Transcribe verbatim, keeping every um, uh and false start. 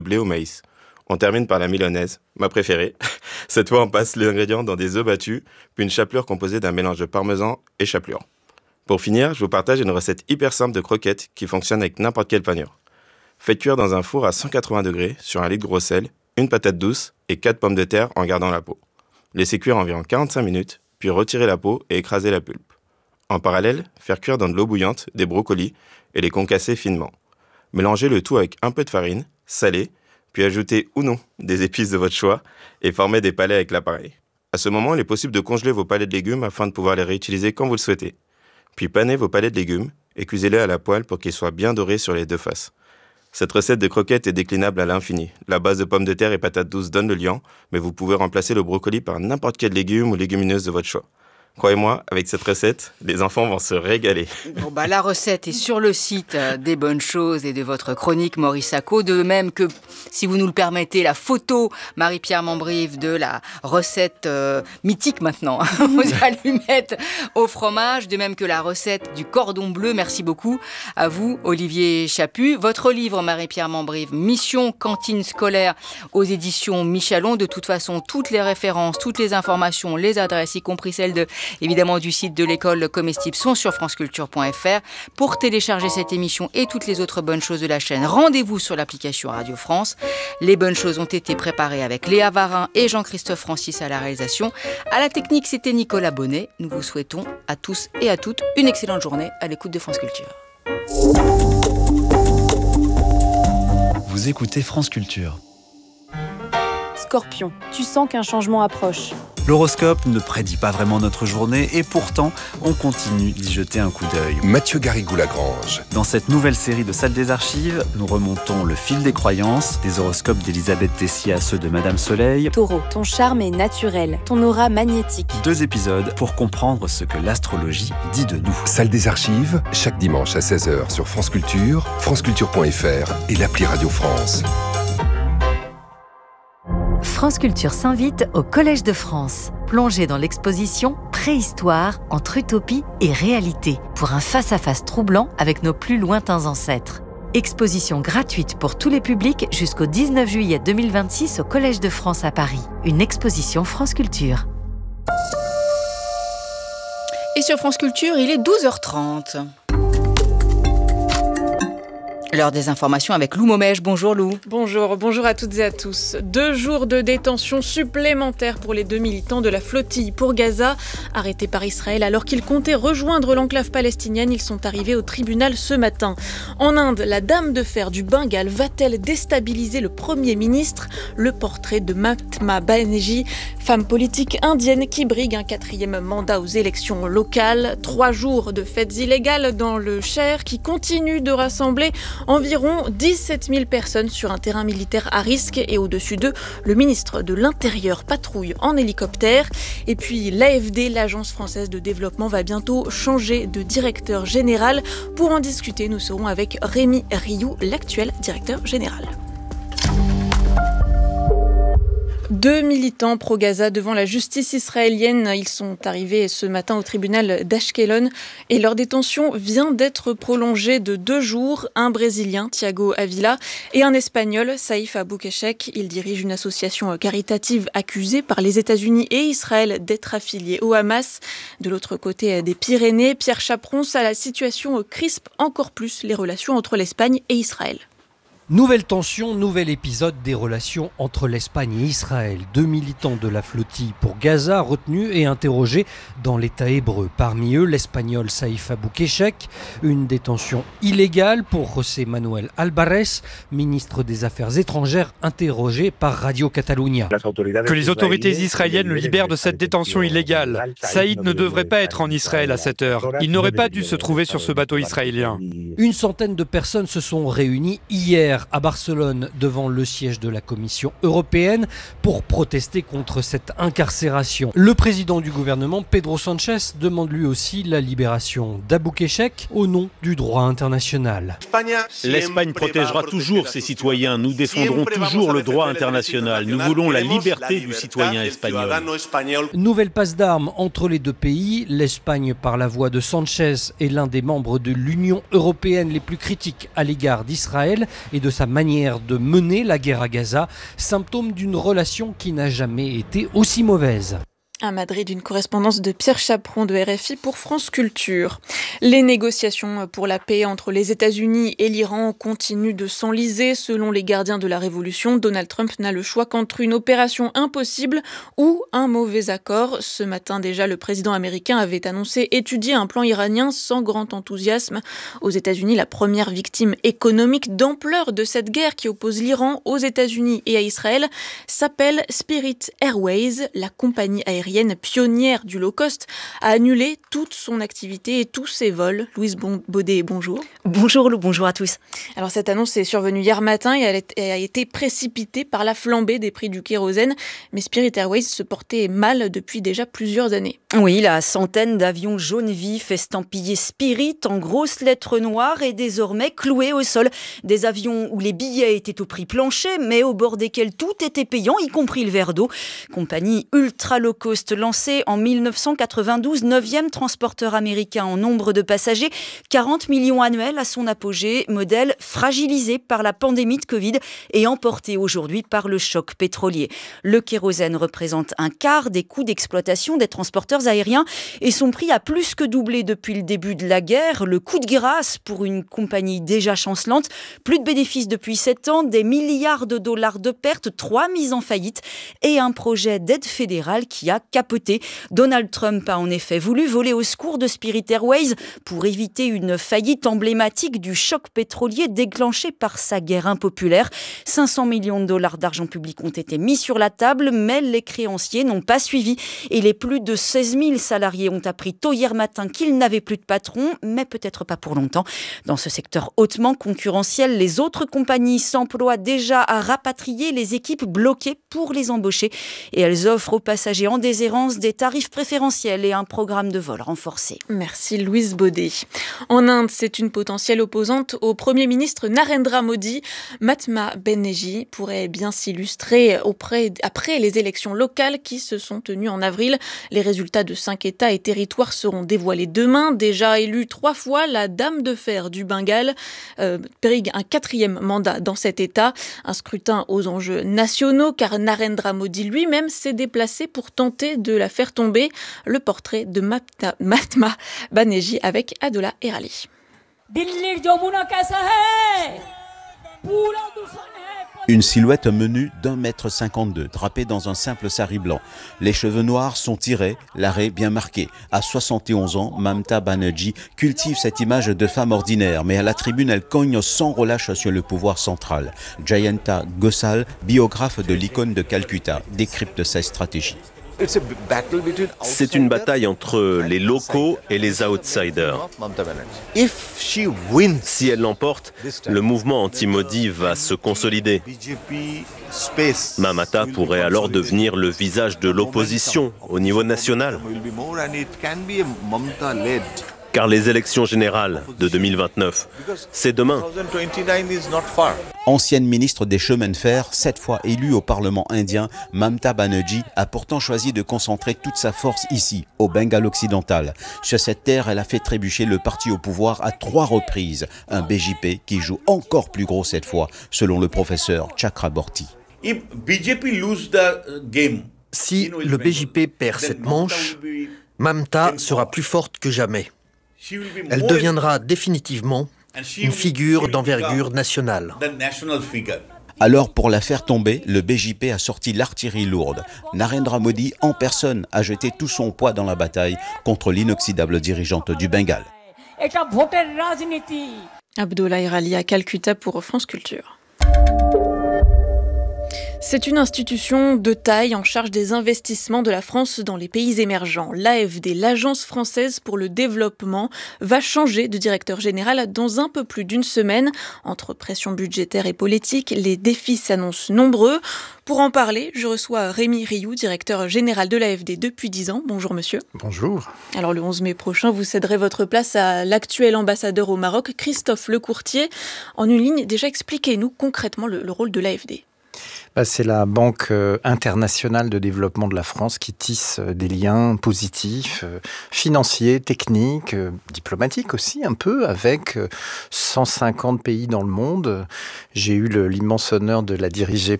blé au maïs. On termine par la milanaise, ma préférée. Cette fois, on passe l'ingrédient dans des œufs battus, puis une chapelure composée d'un mélange de parmesan et chapelure. Pour finir, je vous partage une recette hyper simple de croquettes qui fonctionne avec n'importe quelle panure. Faites cuire dans un four à cent quatre-vingts degrés sur un litre de gros sel, une patate douce et quatre pommes de terre en gardant la peau. Laissez cuire environ quarante-cinq minutes, puis retirez la peau et écrasez la pulpe. En parallèle, faire cuire dans de l'eau bouillante des brocolis et les concasser finement. Mélangez le tout avec un peu de farine, salée, puis ajoutez ou non des épices de votre choix et formez des palets avec l'appareil. À ce moment, il est possible de congeler vos palets de légumes afin de pouvoir les réutiliser quand vous le souhaitez. Puis panez vos palets de légumes et cuisez-les à la poêle pour qu'ils soient bien dorés sur les deux faces. Cette recette de croquettes est déclinable à l'infini. La base de pommes de terre et patates douces donne le liant, mais vous pouvez remplacer le brocoli par n'importe quel légume ou légumineuse de votre choix. Croyez-moi, avec cette recette, les enfants vont se régaler. Bon bah la recette est sur le site des Bonnes Choses et de votre chronique Maurice Sacco, de même que, si vous nous le permettez, la photo Marie-Pierre Mambrive de la recette euh, mythique maintenant, aux allumettes au fromage, de même que la recette du cordon bleu. Merci beaucoup à vous, Olivier Chaput. Votre livre, Marie-Pierre Mambrive, Mission cantine scolaire aux éditions Michalon. De toute façon, toutes les références, toutes les informations, les adresses, y compris celles de évidemment du site de l'école comestible, sont sur franceculture point f r. Pour télécharger cette émission et toutes les autres bonnes choses de la chaîne, rendez-vous sur l'application Radio France. Les bonnes choses ont été préparées avec Léa Varin et Jean-Christophe Francis à la réalisation. À la technique, c'était Nicolas Bonnet. Nous vous souhaitons à tous et à toutes une excellente journée à l'écoute de France Culture. Vous écoutez France Culture. Scorpion, tu sens qu'un changement approche. L'horoscope ne prédit pas vraiment notre journée et pourtant, on continue d'y jeter un coup d'œil. Mathieu Garrigou-Lagrange. Dans cette nouvelle série de Salles des Archives, nous remontons le fil des croyances, des horoscopes d'Elisabeth Tessier à ceux de Madame Soleil. Taureau, ton charme est naturel, ton aura magnétique. Deux épisodes pour comprendre ce que l'astrologie dit de nous. Salles des Archives, chaque dimanche à seize heures sur France Culture, franceculture point f r et l'appli Radio France. France Culture s'invite au Collège de France. Plongez dans l'exposition Préhistoire entre utopie et réalité pour un face-à-face troublant avec nos plus lointains ancêtres. Exposition gratuite pour tous les publics jusqu'au dix-neuf juillet deux mille vingt-six au Collège de France à Paris. Une exposition France Culture. Et sur France Culture, il est douze heures trente. L'heure des informations avec Lou Momèche. Bonjour Lou. Bonjour, bonjour à toutes et à tous. Deux jours de détention supplémentaires pour les deux militants de la flottille pour Gaza. Arrêtés par Israël alors qu'ils comptaient rejoindre l'enclave palestinienne, ils sont arrivés au tribunal ce matin. En Inde, la dame de fer du Bengale va-t-elle déstabiliser le Premier ministre ? Le portrait de Mahatma Banerjee, femme politique indienne qui brigue un quatrième mandat aux élections locales. Trois jours de fêtes illégales dans le Cher qui continuent de rassembler environ dix-sept mille personnes sur un terrain militaire à risque et au-dessus d'eux, le ministre de l'Intérieur patrouille en hélicoptère. Et puis l'A F D, l'Agence française de développement, va bientôt changer de directeur général. Pour en discuter, nous serons avec Rémi Rioux, l'actuel directeur général. Deux militants pro-Gaza devant la justice israélienne. Ils sont arrivés ce matin au tribunal d'Ashkelon et leur détention vient d'être prolongée de deux jours. Un Brésilien, Thiago Avila, et un Espagnol, Saïf Aboukeshek. Il dirige une association caritative accusée par les États-Unis et Israël d'être affiliée au Hamas. De l'autre côté des Pyrénées, Pierre Chaperon, ça, la situation crispe encore plus les relations entre l'Espagne et Israël. Nouvelle tension, nouvel épisode des relations entre l'Espagne et Israël. Deux militants de la flottille pour Gaza retenus et interrogés dans l'État hébreu. Parmi eux, l'Espagnol Saïf Aboukeshek. Une détention illégale pour José Manuel Alvarez, ministre des Affaires étrangères, interrogé par Radio Catalunya. Que les autorités israéliennes le libèrent de cette détention illégale. Saïd ne devrait pas être en Israël à cette heure. Il n'aurait pas dû se trouver sur ce bateau israélien. Une centaine de personnes se sont réunies hier à Barcelone devant le siège de la Commission européenne pour protester contre cette incarcération. Le président du gouvernement, Pedro Sánchez, demande lui aussi la libération d'Aboukéchek au nom du droit international. L'Espagne protégera toujours ses citoyens. Nous défendrons toujours le droit international. Nous voulons la liberté du citoyen espagnol. Nouvelle passe d'armes entre les deux pays. L'Espagne, par la voix de Sánchez, est l'un des membres de l'Union européenne les plus critiques à l'égard d'Israël et de sa manière de mener la guerre à Gaza, symptôme d'une relation qui n'a jamais été aussi mauvaise. À Madrid, une correspondance de Pierre Chaperon de R F I pour France Culture. Les négociations pour la paix entre les États-Unis et l'Iran continuent de s'enliser. Selon les gardiens de la révolution, Donald Trump n'a le choix qu'entre une opération impossible ou un mauvais accord. Ce matin déjà, le président américain avait annoncé étudier un plan iranien sans grand enthousiasme. Aux États-Unis, la première victime économique d'ampleur de cette guerre qui oppose l'Iran aux États-Unis et à Israël s'appelle Spirit Airways, la compagnie aérienne pionnière du low-cost, a annulé toute son activité et tous ses vols. Louise Baudet, bonjour. Bonjour Lou, bonjour à tous. Alors cette annonce est survenue hier matin et elle a été précipitée par la flambée des prix du kérosène. Mais Spirit Airways se portait mal depuis déjà plusieurs années. Oui, la centaine d'avions jaunes vifs estampillés Spirit en grosses lettres noires est désormais clouée au sol. Des avions où les billets étaient au prix plancher, mais au bord desquels tout était payant, y compris le verre d'eau. Compagnie ultra low cost lancé en mille neuf cent quatre-vingt-douze, neuvième transporteur américain en nombre de passagers, quarante millions annuels à son apogée, modèle fragilisé par la pandémie de Covid et emporté aujourd'hui par le choc pétrolier. Le kérosène représente un quart des coûts d'exploitation des transporteurs aériens et son prix a plus que doublé depuis le début de la guerre. Le coup de grâce pour une compagnie déjà chancelante, plus de bénéfices depuis sept ans, des milliards de dollars de pertes, trois mises en faillite et un projet d'aide fédérale qui a capoté. Donald Trump a en effet voulu voler au secours de Spirit Airways pour éviter une faillite emblématique du choc pétrolier déclenché par sa guerre impopulaire. cinq cents millions de dollars d'argent public ont été mis sur la table, mais les créanciers n'ont pas suivi et les plus de seize mille salariés ont appris tôt hier matin qu'ils n'avaient plus de patron, mais peut-être pas pour longtemps. Dans ce secteur hautement concurrentiel, les autres compagnies s'emploient déjà à rapatrier les équipes bloquées pour les embaucher et elles offrent aux passagers en déshérence des tarifs préférentiels et un programme de vol renforcé. Merci Louise Baudet. En Inde, c'est une potentielle opposante au Premier ministre Narendra Modi. Mahatma Banerjee pourrait bien s'illustrer auprès, après les élections locales qui se sont tenues en avril. Les résultats de cinq États et territoires seront dévoilés demain. Déjà élue trois fois, la Dame de Fer du Bengale euh, brigue un quatrième mandat dans cet État. Un scrutin aux enjeux nationaux car Narendra Modi lui-même s'est déplacé pour tenter de la faire tomber. Le portrait de Mahatma Banerjee avec Adola Erali. Une silhouette menue d'un mètre cinquante-deux, drapée dans un simple sari blanc. Les cheveux noirs sont tirés, l'arrêt bien marqué. À soixante et onze ans, Mamta Banerjee cultive cette image de femme ordinaire, mais à la tribune, elle cogne sans relâche sur le pouvoir central. Jayanta Gosal, biographe de l'icône de Calcutta, décrypte sa stratégie. C'est une bataille entre les locaux et les outsiders. Si elle l'emporte, le mouvement anti-Modi va se consolider. Mamata pourrait alors devenir le visage de l'opposition au niveau national. Car les élections générales de deux mille vingt-neuf, c'est demain. Ancienne ministre des chemins de fer, sept fois élue au Parlement indien, Mamta Banerjee a pourtant choisi de concentrer toute sa force ici, au Bengale occidental. Sur cette terre, elle a fait trébucher le parti au pouvoir à trois reprises. Un B J P qui joue encore plus gros cette fois, selon le professeur Chakraborty. Si le B J P perd cette manche, Mamta sera plus forte que jamais. Elle deviendra définitivement une figure d'envergure nationale. Alors, pour la faire tomber, le B J P a sorti l'artillerie lourde. Narendra Modi, en personne, a jeté tout son poids dans la bataille contre l'inoxydable dirigeante du Bengale. Abdullah Erali à Calcutta pour France Culture. C'est une institution de taille en charge des investissements de la France dans les pays émergents. L'A F D, l'Agence française pour le développement, va changer de directeur général dans un peu plus d'une semaine. Entre pression budgétaire et politique, les défis s'annoncent nombreux. Pour en parler, je reçois Rémi Rioux, directeur général de l'A F D depuis dix ans. Bonjour monsieur. Bonjour. Alors le onze mai prochain, vous céderez votre place à l'actuel ambassadeur au Maroc, Christophe Lecourtier. En une ligne, déjà expliquez-nous concrètement le, le rôle de l'A F D. Bah, c'est la Banque internationale de développement de la France qui tisse des liens positifs, financiers, techniques, diplomatiques aussi un peu, avec cent cinquante pays dans le monde. J'ai eu le, l'immense honneur de la diriger